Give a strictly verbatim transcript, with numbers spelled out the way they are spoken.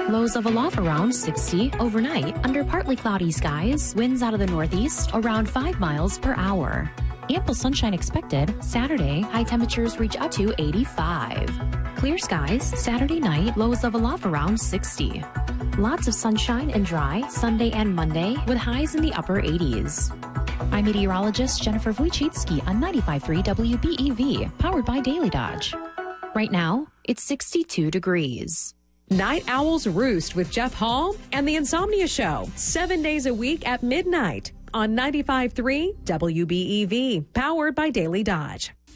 Lows of aloft around sixty. Overnight, under partly cloudy skies, winds out of the northeast around five miles per hour. Ample sunshine expected. Saturday, high temperatures reach up to eighty-five. Clear skies, Saturday night, lows of aloft around sixty. Lots of sunshine and dry Sunday and Monday with highs in the upper eighties. I'm meteorologist Jennifer Wojcicki on ninety-five point three W B E V, powered by Daily Dodge. Right now, it's sixty-two degrees. Night Owls Roost with Jeff Hall and The Insomnia Show, seven days a week at midnight on ninety-five point three W B E V, powered by Daily Dodge.